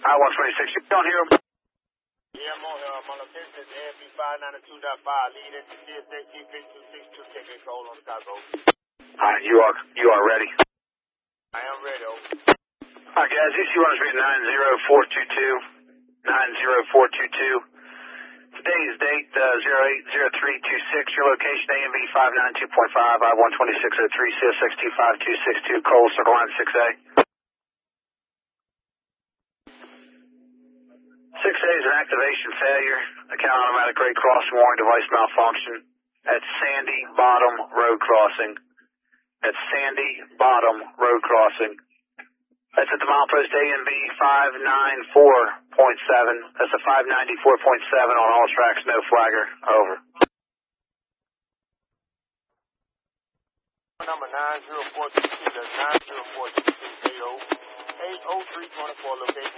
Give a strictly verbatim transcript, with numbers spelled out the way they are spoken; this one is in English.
I one twenty-six, you don't hear him? Yeah, I'm on here. My location is A F B five ninety-two point five. Lead into C S A T three two six two. Take a call on Chicago. Alright, you are, you are ready. I am ready. Over. Alright guys, E C runs read nine zero four two two. nine zero four two two. Today's date, uh, zero eight zero three two six. Your location, A M B five ninety-two point five. I one twenty-six oh three. C S X T five two six two. Cole, circle line six A. six A is an activation failure. Account automatic rate crossing warning, device malfunction. At Sandy Bottom Road Crossing. At Sandy Bottom Road Crossing. That's at the milepost A M B five ninety-four point seven. That's a five ninety-four point seven on all tracks, no flagger. Over. Number nine zero four two two. That's nine zero four two two. eight oh three twenty-four location.